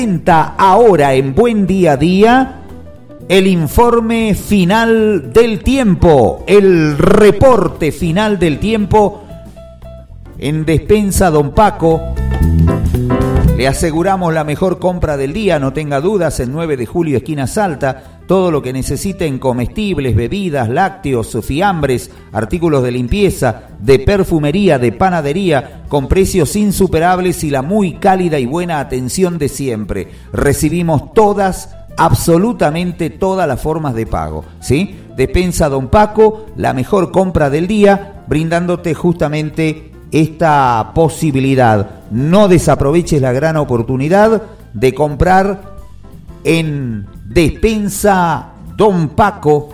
Ahora en Buen Día a Día, el informe final del tiempo, el reporte final del tiempo en Despensa Don Paco. Le aseguramos la mejor compra del día, no tenga dudas, el 9 de julio, esquina Salta. Todo lo que necesite en comestibles, bebidas, lácteos, fiambres, artículos de limpieza, de perfumería, de panadería, con precios insuperables y la muy cálida y buena atención de siempre. Recibimos todas, absolutamente todas las formas de pago, ¿sí? Despensa Don Paco, la mejor compra del día, brindándote justamente esta posibilidad. No desaproveches la gran oportunidad de comprar en Despensa Don Paco.